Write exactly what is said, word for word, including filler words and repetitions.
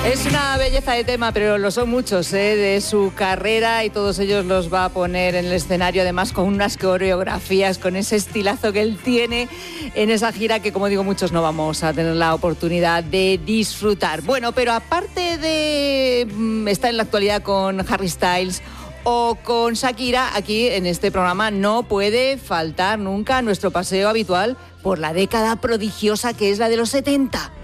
Es una belleza de tema, pero lo son muchos, ¿eh? De su carrera, y todos ellos los va a poner en el escenario, además con unas coreografías, con ese estilazo que él tiene en esa gira que, como digo, muchos no vamos a tener la oportunidad de disfrutar. Bueno, pero aparte de mm, estar en la actualidad con Harry Styles o con Shakira, aquí en este programa no puede faltar nunca nuestro paseo habitual por la década prodigiosa que es la de los setenta.